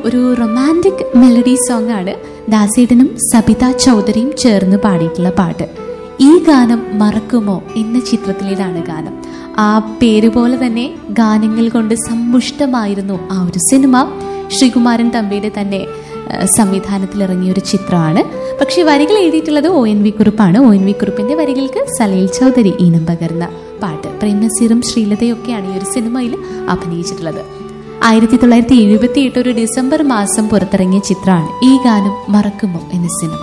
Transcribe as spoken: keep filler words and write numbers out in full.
ഒരു romantic melody song ആണ് ദാസേട്ടനും സബിത ചൗധരിയും ചേർന്ന് പാടിയിട്ടുള്ള പാട്ട്. ഈ ഗാനം മറക്കുമോ എന്ന ചിത്രത്തിലേതാണ് ഗാനം. ആ പേര് പോലെ തന്നെ ഗാനങ്ങൾ കൊണ്ട് സമ്പുഷ്ടമായിരുന്നു ആ ഒരു സിനിമ. ശ്രീകുമാരൻ തമ്പിയുടെ തന്നെ സംവിധാനത്തിൽ ഇറങ്ങിയ ഒരു ചിത്രമാണ്. പക്ഷെ വരികൾ എഴുതിയിട്ടുള്ളത് O N V കുറുപ്പാണ്. O N V കുറുപ്പിന്റെ വരികൾക്ക് സലീൽ ചൗധരി ഈണം പകർന്ന പാട്ട്. പ്രേം നസീറും ശ്രീലതയൊക്കെയാണ് ഈ ഒരു സിനിമയിൽ അഭിനയിച്ചിട്ടുള്ളത്. ആയിരത്തി തൊള്ളായിരത്തി എഴുപത്തി എട്ട് ഒരു ഡിസംബർ മാസം പുറത്തിറങ്ങിയ ചിത്രമാണ് ഈ ഗാനം മറക്കുമോ എന്ന സിനിമ.